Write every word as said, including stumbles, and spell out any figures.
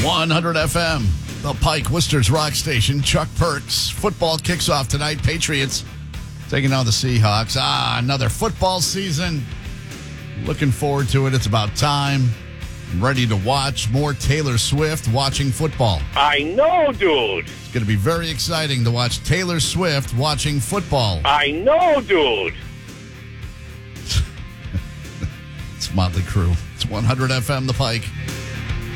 one hundred F M, the Pike Worcester's rock station. Chuck Perks. Football kicks off tonight. Patriots taking on the Seahawks. Ah, another football season. Looking forward to it. It's about time. I'm ready to watch more Taylor Swift watching football. I know, dude. It's going to be very exciting to watch Taylor Swift watching football. I know, dude. It's Motley Crue. It's one hundred F M, the Pike.